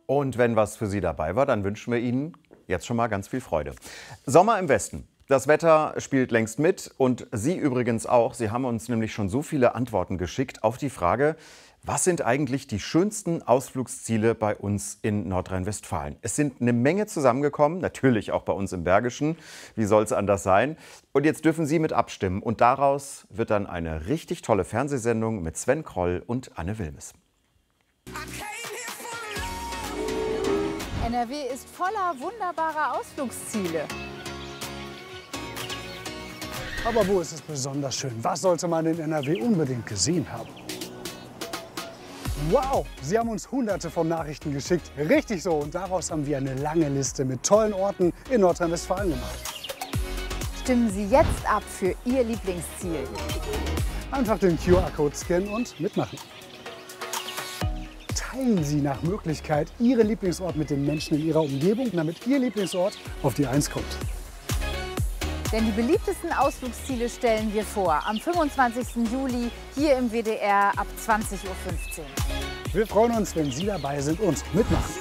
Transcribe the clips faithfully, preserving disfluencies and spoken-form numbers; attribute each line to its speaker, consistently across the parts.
Speaker 1: Und wenn was für Sie dabei war, dann wünschen wir Ihnen jetzt schon mal ganz viel Freude. Sommer im Westen. Das Wetter spielt längst mit und Sie übrigens auch. Sie haben uns nämlich schon so viele Antworten geschickt auf die Frage, was sind eigentlich die schönsten Ausflugsziele bei uns in Nordrhein-Westfalen? Es sind eine Menge zusammengekommen, natürlich auch bei uns im Bergischen. Wie soll es anders sein? Und jetzt dürfen Sie mit abstimmen. Und daraus wird dann eine richtig tolle Fernsehsendung mit Sven Kroll und Anne Wilmes.
Speaker 2: N R W ist voller wunderbarer Ausflugsziele.
Speaker 3: Aber wo ist es besonders schön? Was sollte man in N R W unbedingt gesehen haben? Wow, Sie haben uns hunderte von Nachrichten geschickt. Richtig so. Und daraus haben wir eine lange Liste mit tollen Orten in Nordrhein-Westfalen gemacht.
Speaker 2: Stimmen Sie jetzt ab für Ihr Lieblingsziel.
Speaker 3: Einfach den Q R-Code scannen und mitmachen. Teilen Sie nach Möglichkeit Ihren Lieblingsort mit den Menschen in Ihrer Umgebung, damit Ihr Lieblingsort auf die Eins kommt.
Speaker 2: Denn die beliebtesten Ausflugsziele stellen wir vor. Am fünfundzwanzigsten Juli hier im W D R ab zwanzig Uhr fünfzehn.
Speaker 3: Wir freuen uns, wenn Sie dabei sind und mitmachen.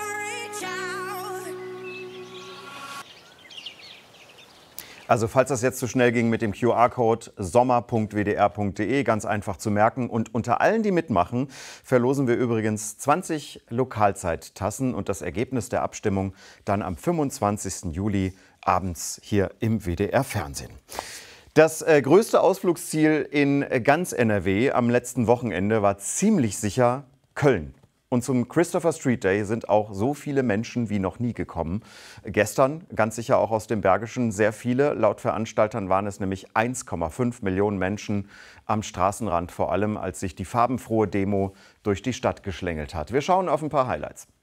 Speaker 1: Also falls das jetzt zu schnell ging mit dem Q R-Code sommer punkt w d r punkt d e, ganz einfach zu merken. Und unter allen, die mitmachen, verlosen wir übrigens zwanzig Lokalzeittassen und das Ergebnis der Abstimmung dann am fünfundzwanzigsten Juli abends hier im W D R-Fernsehen. Das äh, größte Ausflugsziel in ganz N R W am letzten Wochenende war ziemlich sicher Köln. Und zum Christopher Street Day sind auch so viele Menschen wie noch nie gekommen. Gestern ganz sicher auch aus dem Bergischen sehr viele. Laut Veranstaltern waren es nämlich eins Komma fünf Millionen Menschen am Straßenrand, vor allem als sich die farbenfrohe Demo durch die Stadt geschlängelt hat. Wir schauen auf ein paar Highlights.